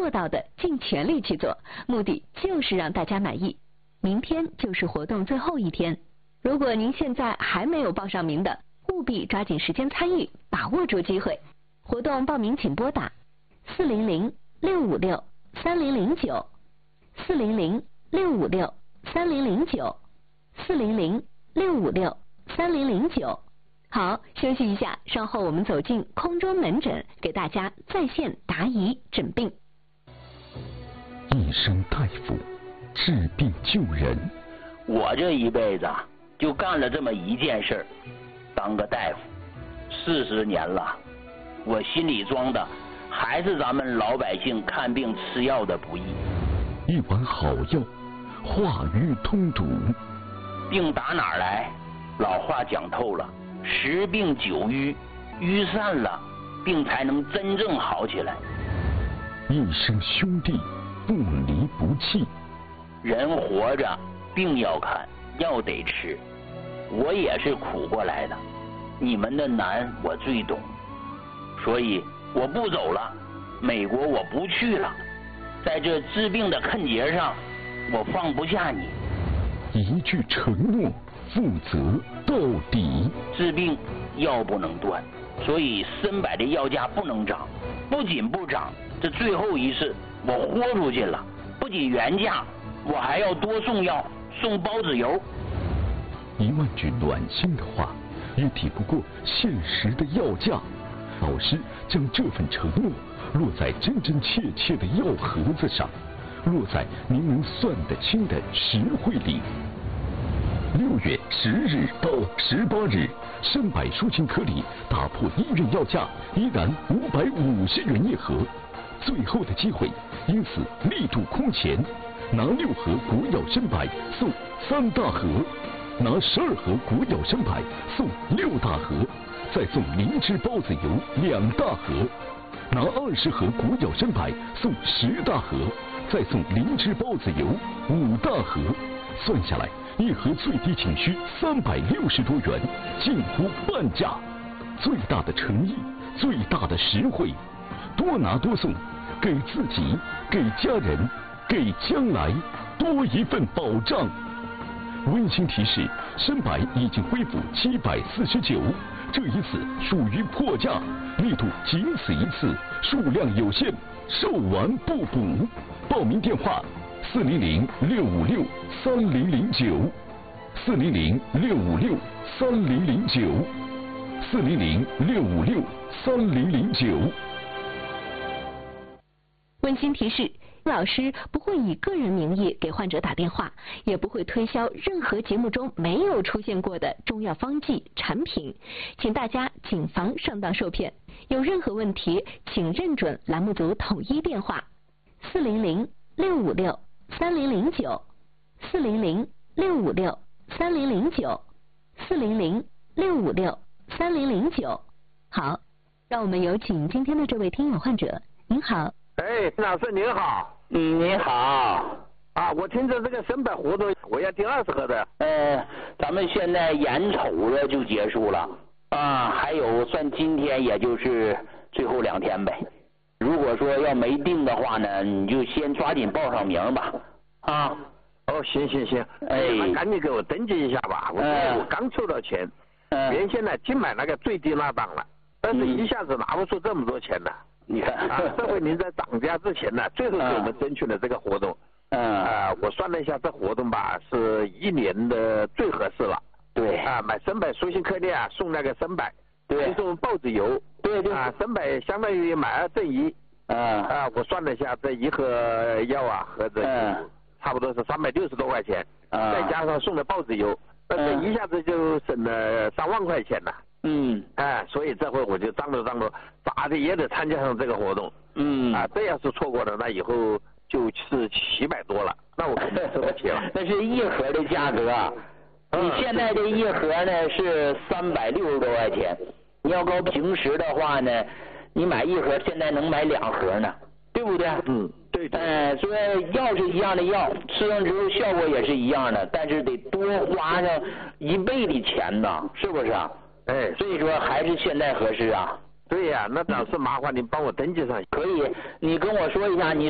做到的尽全力去做，目的就是让大家满意。明天就是活动最后一天，如果您现在还没有报上名的，务必抓紧时间参与，把握住机会。活动报名请拨打400-656-3009，400-656-3009，400-656-3009。好，休息一下，稍后我们走进空中门诊，给大家在线答疑诊病。 一生大夫，治病救人。 我这一辈子就干了这么一件事，当个大夫40年了，我心里装的还是咱们老百姓看病吃药的不易。 一碗好药，化瘀通毒。 病打哪儿来？老话讲透了，10病9瘀，瘀散了，病才能真正好起来。 一生兄弟，不离不弃。 人活着，病要看，药得吃。我也是苦过来的，你们的难我最懂，所以我不走了，美国我不去了，在这治病的坎节上，我放不下你。 一句承诺，负责到底。 治病药不能断，所以参柏的药价不能涨，不仅不涨，这最后一次我豁出去了，不仅原价，我还要多送药，送包子油。 1万句暖心的话，也抵不过现实的药价。老师将这份承诺落在真真切切的药盒子上，落在您能算得清的实惠里。6月10日到18日，参柏舒筋颗粒打破医院药价，依然550元一盒。最后的机会，因此力度空前，拿6盒国药参柏送3大盒，拿12盒国药参柏送6大盒，再送灵芝包子油2大盒，拿20盒国药参柏送10大盒，再送灵芝包子油5大盒。算下来，一盒最低仅需360多元，近乎半价。最大的诚意，最大的实惠，多拿多送，给自己，给家人，给将来多一份保障。温馨提示：参柏已经恢复749，这一次属于破价，力度仅此一次，数量有限，售完不补。报名电话：400-656-3009，400-656-3009，400-656-3009。 温馨提示：老师不会以个人名义给患者打电话，也不会推销任何节目中没有出现过的中药方剂产品，请大家谨防上当受骗。有任何问题，请认准栏目组统一电话：400-656-3009，400-656-3009，400-656-3009。好，让我们有请今天的这位听友患者。您好。 哎，老师您好。 你好。 啊，我听着这个参柏活动，我要订20盒的。 咱们现在眼瞅着就结束了啊，还有算今天也就是最后2天呗。如果说要没订的话呢，你就先抓紧报上名吧。啊。 哦，行，那赶紧给我登记一下吧。我刚抽到钱，原先呢净买那个最低那档了，但是一下子拿不出这么多钱呢。 你看啊，这回您在涨价之前呢，最后给我们争取了这个活动。我算了一下，这活动吧是1年的最合适了。 对。 啊，买参柏舒筋颗粒啊，送那个参柏， 对， 送包子油。 对。 啊，参柏相当于买2赠1。我算了一下，这一盒药啊，盒子差不多是360多块钱，再加上送的包子油，这一下子就省了3万块钱了。所以这回我就张罗，咋的也得参加上这个活动。这要是错过了，那以后就是700多了，那我肯定吃不起了。 那是一盒的价格啊，你现在这一盒呢是360多块钱，你要搁平时的话呢，你买一盒现在能买2盒呢，对不对？ 对。 所以药是一样的药，吃上之后效果也是一样的，但是得多花上1倍的钱呢，是不是啊？所以说还是现在合适啊。 对呀，那倒是麻烦您帮我登记上。 可以，你跟我说一下你